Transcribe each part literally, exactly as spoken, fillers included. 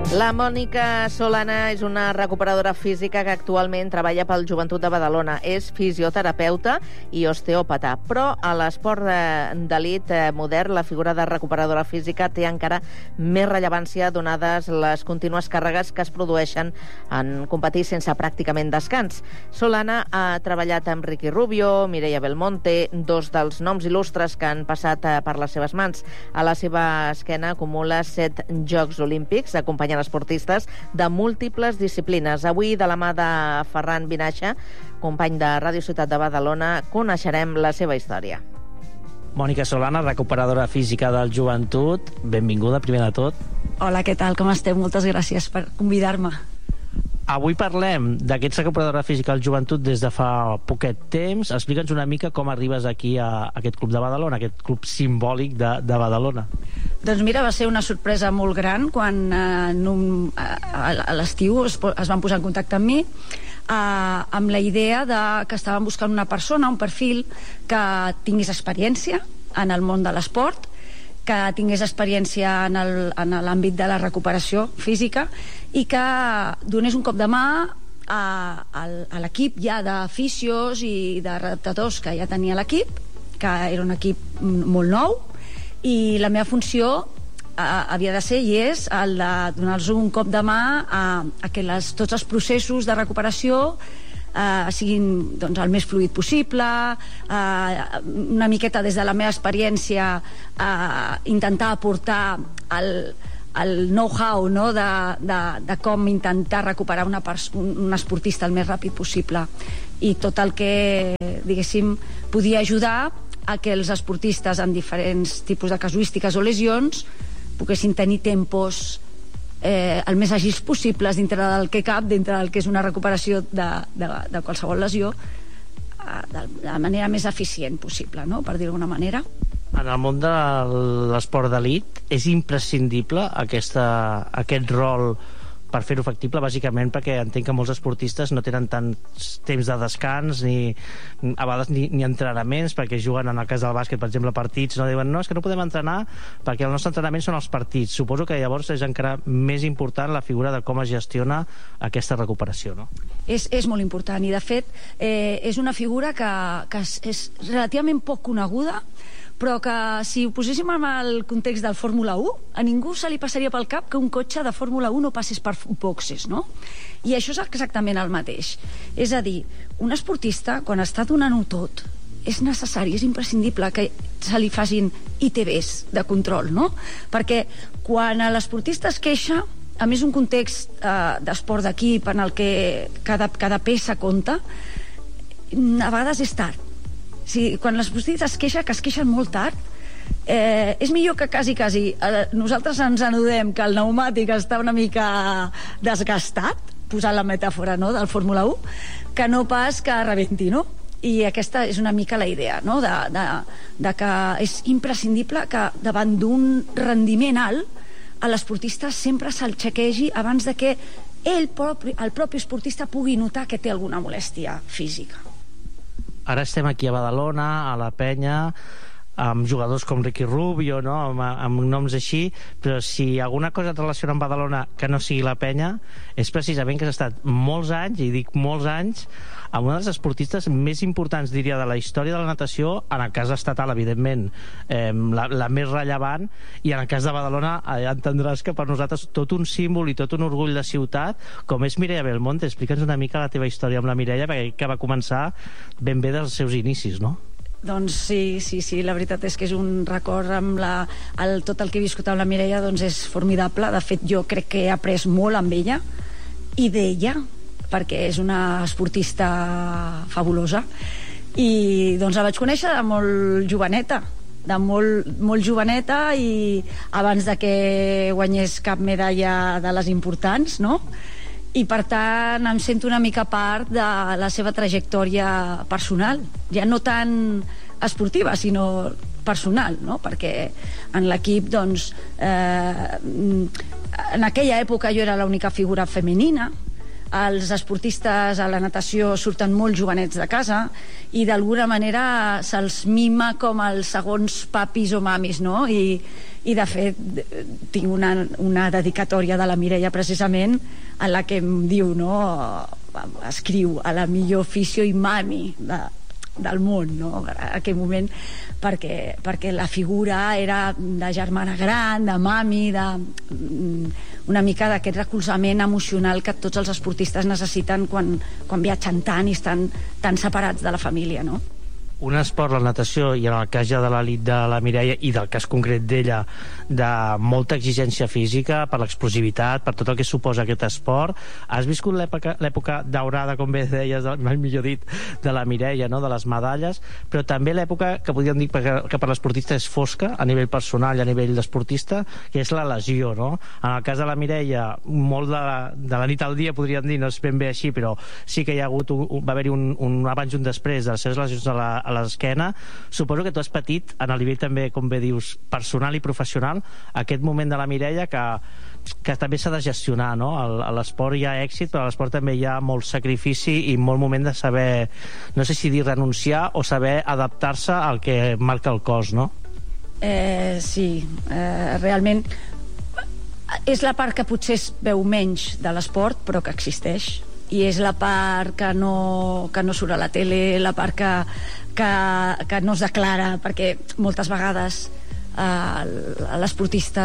La Mònica Solana és una recuperadora física que actualment treballa pel Joventut de Badalona. És fisioterapeuta i osteòpata, però a l'esport d'elit modern la figura de recuperadora física té encara més rellevància donades les contínues càrregues que es produeixen en competir sense pràcticament descans. Solana ha treballat amb Ricky Rubio, Mireia Belmonte, dos dels noms il·lustres que han passat per les seves mans. A la seva esquena acumula set Jocs Olímpics, acompanyant esportistes de múltiples disciplines. Avui, de la mà de Ferran Vinaixa, company de Ràdio Ciutat de Badalona, coneixerem la seva història. Mònica Solana, recuperadora física del Joventut. Benvinguda, primer de tot. Hola, què tal? Com esteu? Moltes gràcies per convidar-me. Avui parlem d'aquesta recuperadora física del Joventut des de fa poquet temps. Explica'ns una mica com arribes aquí a aquest club de Badalona, aquest club simbòlic de, de Badalona. Doncs mira, va ser una sorpresa molt gran quan eh, un, a, a l'estiu es, es van posar en contacte amb mi eh, amb la idea de que estaven buscant una persona, un perfil que tingués experiència en el món de l'esport, que tingués experiència en l'àmbit de la recuperació física i que donés un cop de mà a, a, a l'equip ja de fisios i de readaptadors que ja tenia l'equip, que era un equip molt nou, i la meva funció eh, havia de ser i és el de donar-los un cop de mà a, a que les, tots els processos de recuperació Uh, siguin doncs, el més fluid possible, uh, una miqueta des de la meva experiència uh, intentar aportar el, el know-how, no? de, de, de com intentar recuperar una un, un esportista el més ràpid possible, i tot el que diguéssim podia ajudar a que els esportistes amb diferents tipus de casuístiques o lesions poguessin tenir tempos Eh, el més àgils possibles dintre del que cap, dintre del que és una recuperació de, de, de qualsevol lesió, eh, de la manera més eficient possible, no? Per dir d'alguna manera. En el món de l'esport d'elit és imprescindible aquesta, aquest rol per fer-ho factible, bàsicament perquè entenc que molts esportistes no tenen tant temps de descans ni a vegades ni, ni entrenaments, perquè juguen, en el cas del bàsquet, per exemple, partits, no diuen, no, és que no podem entrenar perquè el nostre entrenament són els partits. Suposo que llavors és encara més important la figura de com es gestiona aquesta recuperació, no? És, és molt important, i de fet eh, és una figura que, que és, és relativament poc coneguda, però que si ho poséssim en el context del Fórmula u, a ningú se li passaria pel cap que un cotxe de Fórmula u no passés per boxes, no? I això és exactament el mateix. És a dir, un esportista, quan està donant-ho tot, és necessari, és imprescindible que se li facin I T Bs de control, no? Perquè quan l'esportista es queixa, a més un context eh, d'esport d'equip en el que cada, cada peça compta, a vegades és tard. Si, quan l'esportista es queixa, que es queixen molt tard, eh, és millor que quasi, quasi eh, nosaltres ens anudem que el pneumàtic està una mica desgastat, posant la metàfora, no?, del Fórmula u, que no pas que rebenti, no? I aquesta és una mica la idea, no?, de, de, de que és imprescindible que davant d'un rendiment alt a l'esportista sempre se'l xequegi abans de que ell, el propi esportista, pugui notar que té alguna molèstia física. Ara estem aquí a Badalona, a la Penya, amb jugadors com Ricky Rubio, no? amb, amb noms així, però si alguna cosa et relaciona amb Badalona que no sigui la Penya, és precisament que has estat molts anys, i dic molts anys, amb un dels esportistes més importants, diria, de la història de la natació, en el cas estatal, evidentment, eh, la, la més rellevant, i en el cas de Badalona eh, entendràs que per nosaltres tot un símbol i tot un orgull de ciutat, com és Mireia Belmonte. Explica'ns una mica la teva història amb la Mireia, perquè que va començar ben bé dels seus inicis, no? Doncs sí, sí, sí, la veritat és que és un record amb la, el, tot el que he viscut amb la Mireia, doncs és formidable. De fet, jo crec que he après molt amb ella i d'ella, perquè és una esportista fabulosa, i doncs la vaig conèixer de molt joveneta, de molt, molt joveneta, i abans de que guanyés cap medalla de les importants, no? I per tant em sento una mica part de la seva trajectòria personal, ja no tant esportiva sinó personal, no? Perquè en l'equip, doncs eh, en aquella època jo era l'única figura femenina, els esportistes a la natació surten molt jovenets de casa i d'alguna manera se'ls mima com els segons papis o mamis, no? I, i de fet tinc una, una dedicatòria de la Mireia precisament en la que em diu, no, escriu a la millor fisio i mami de, del món, no? En aquell moment, perquè, perquè la figura era de germana gran, de mami, de una mica d'aquest recolzament emocional que tots els esportistes necessiten quan, quan viatgen tant i estan tan separats de la família, no? Un esport, la natació, i en el cas ja de l'elit de la Mireia i del cas concret d'ella, de molta exigència física per l'explosivitat, per tot el que suposa aquest esport. Has viscut l'època daurada, com bé deies, mai millor dit, de la Mireia, no? De les medalles, però també l'època que podríem dir que per l'esportista és fosca a nivell personal i a nivell d'esportista, que és la lesió, no? En el cas de la Mireia, molt de la, de la nit al dia, podríem dir, no és ben bé així, però sí que hi ha hagut un, va haver-hi un, un abans i un després de les seves lesions a la a l'esquena. Suposo que tu has patit en el nivell també, com bé dius, personal i professional, aquest moment de la Mireia que, que també s'ha de gestionar, no? A l'esport hi ha èxit, però a l'esport també hi ha molt sacrifici i molt moment de saber, no sé si dir renunciar o saber adaptar-se al que marca el cos, no? Eh, sí, eh, realment és la part que potser es veu menys de l'esport, però que existeix, i és la part que no, que no surt a la tele, la part que, que, que no es declara, perquè moltes vegades eh, l'esportista,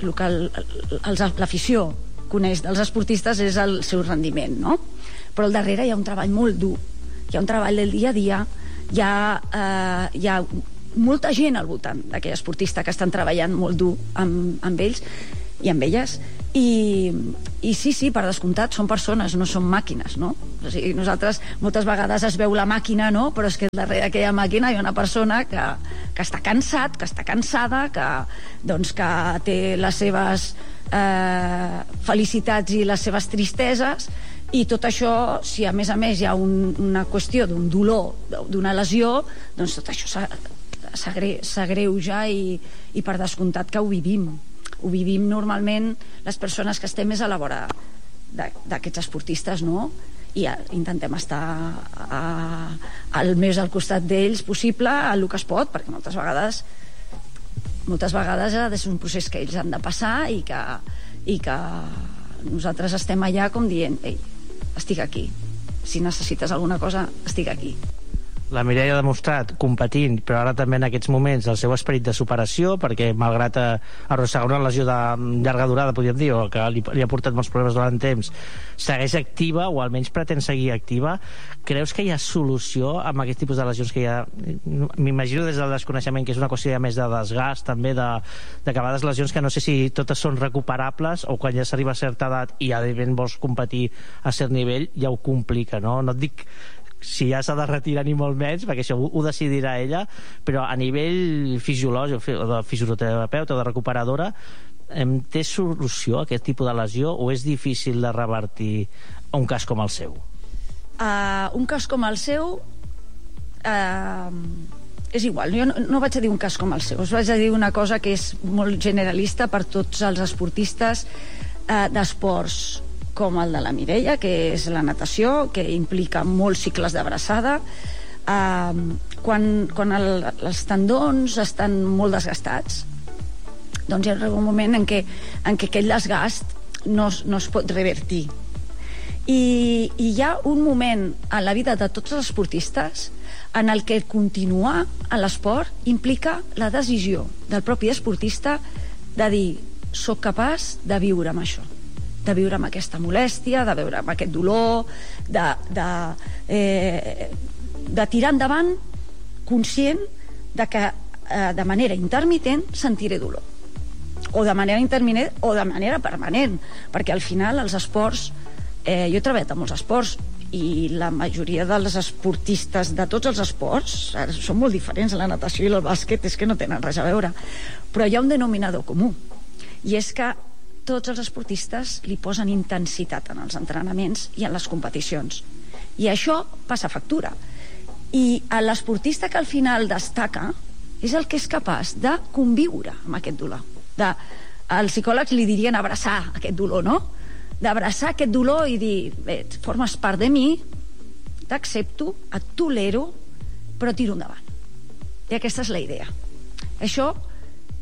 l'afició coneix dels esportistes és el seu rendiment, no? Però al darrere hi ha un treball molt dur, hi ha un treball del dia a dia, hi ha, eh, hi ha molta gent al voltant d'aquell esportista que estan treballant molt dur amb, amb ells i amb elles, i, i sí, sí, per descomptat són persones, no són màquines, no? O sigui, nosaltres moltes vegades es veu la màquina, no? Però és que darrere d'aquella màquina hi ha una persona que, que està cansat, que està cansada, que, doncs, que té les seves eh, felicitats i les seves tristeses, i tot això, si a més a més hi ha un, una qüestió d'un dolor, d'una lesió, doncs tot això s'agreuja i, i per descomptat que ho vivim. Ho vivim normalment les persones que estem més a la vora d'aquests esportistes, no? I intentem estar a, al més al costat d'ells possible, el que es pot, perquè moltes vegades moltes vegades ha de ser un procés que ells han de passar i que, i que nosaltres estem allà com dient, ei, estic aquí, si necessites alguna cosa, estic aquí. La Mireia ha demostrat, competint, però ara també en aquests moments, el seu esperit de superació, perquè malgrat arrossegar una lesió de llarga durada, podríem dir, o que li, li ha portat molts problemes durant temps, segueix activa, o almenys pretén seguir activa. Creus que hi ha solució amb aquest tipus de lesions que hi ha? M'imagino des del desconeixement que és una qüestió ja més de desgast, també de, de que a vegades lesions que no sé si totes són recuperables, o quan ja s'arriba a certa edat i ja ben vols competir a cert nivell, ja ho complica, no? No et dic si ja s'ha de retirar ni molt menys, perquè això ho, ho decidirà ella, però a nivell fisiològic, de fisioterapeuta o de recuperadora, em té solució aquest tipus de lesió o és difícil de revertir un cas com el seu? Uh, un cas com el seu uh, és igual, jo no, no vaig a dir un cas com el seu, us vaig a dir una cosa que és molt generalista per tots els esportistes uh, d'esports com el de la Mireia, que és la natació, que implica molts cicles d'abraçada. Uh, quan quan el, els tendons estan molt desgastats, doncs hi ha un moment en què, en què aquell desgast no, no es pot revertir. I, I hi ha un moment en la vida de tots els esportistes en el que continuar a l'esport implica la decisió del propi esportista de dir, soc capaç de viure amb això, de viure amb aquesta molèstia, de viure amb aquest dolor, de, de, eh, de tirar endavant conscient de que eh, de manera intermitent sentiré dolor, o de manera intermitent o de manera permanent, perquè al final els esports, eh, jo he treballat amb molts esports i la majoria dels esportistes de tots els esports són molt diferents. La natació i el bàsquet és que no tenen res a veure, però hi ha un denominador comú, i és que tots els esportistes li posen intensitat en els entrenaments i en les competicions, i això passa factura. I l'esportista que al final destaca és el que és capaç de conviure amb aquest dolor, de, els psicòlegs li dirien abraçar aquest dolor, no? D'abraçar aquest dolor i dir, bé, formes part de mi, t'accepto, et tolero, però tiro endavant. I aquesta és la idea. Això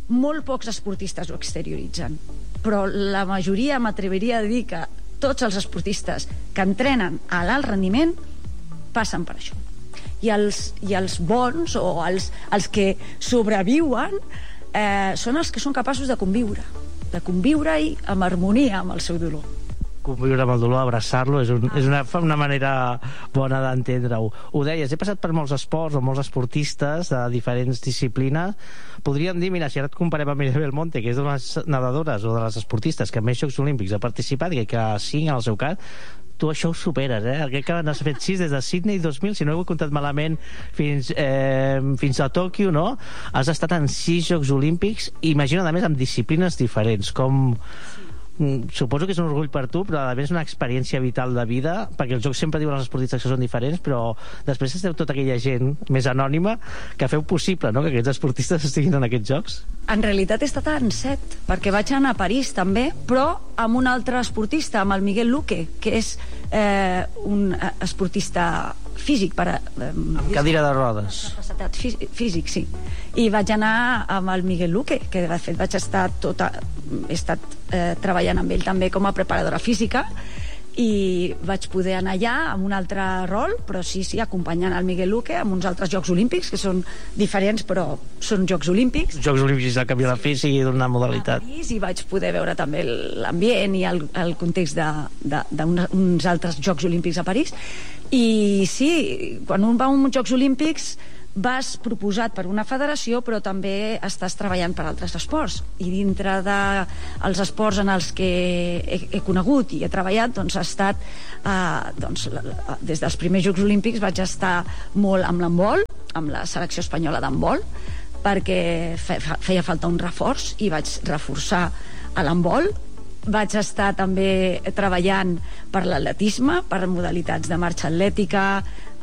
molt pocs esportistes ho exterioritzen, però la majoria m'atreviria a dir que tots els esportistes que entrenen a l'alt rendiment passen per això. I els, i els bons o els, els que sobreviuen eh, són els que són capaços de conviure de conviure i amb harmonia amb el seu dolor. Conviure amb el dolor, abraçar-lo, és, un, és una, una manera bona d'entendre-ho. Ho deies, he passat per molts esports o molts esportistes de diferents disciplines. Podríem dir, mira, si ara et comparem amb Mireia Belmonte, que és de les nedadores o de les esportistes que a més Jocs Olímpics ha participat, i que cinc en el seu cas, tu això ho superes, eh? Crec que n'has fet sis des de Sydney dos mil, si no ho he comptat malament, fins, eh, fins a Tòquio, no? Has estat en sis Jocs Olímpics, imagina't, a més, amb disciplines diferents, com... Suposo que és un orgull per tu, però a més és una experiència vital de vida, perquè els jocs sempre diuen als esportistes que són diferents, però després esteu tota aquella gent més anònima que feu possible, no?, que aquests esportistes estiguin en aquests jocs. En realitat he estat en set, perquè vaig anar a París també, però amb un altre esportista, amb el Miguel Luque, que és eh, un esportista físic per a, eh, amb cadira de rodes, capacitat físic, sí, i vaig anar amb el Miguel Luque, que de fet vaig estar tota, he estat eh, treballant amb ell també com a preparadora física, i vaig poder anar allà amb un altre rol, però sí, sí, acompanyant el Miguel Luque amb uns altres Jocs Olímpics que són diferents, però són Jocs Olímpics. Jocs Olímpics a canvi de físic i d'una modalitat. A París, i vaig poder veure també l'ambient i el, el context d'uns altres Jocs Olímpics a París. I sí, quan un va a uns Jocs Olímpics vas proposat per una federació, però també estàs treballant per altres esports, i dintre dels esports en els que he, he conegut i he treballat, doncs ha estat eh, doncs, des dels primers Jocs Olímpics vaig estar molt amb l'handbol, amb la selecció espanyola d'handbol, perquè feia falta un reforç i vaig reforçar a l'handbol. Vaig estar també treballant per l'atletisme, per modalitats de marxa atlètica,